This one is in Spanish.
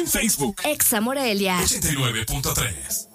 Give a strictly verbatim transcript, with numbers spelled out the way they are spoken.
En Facebook. Exa Morelia. ochenta y nueve punto tres.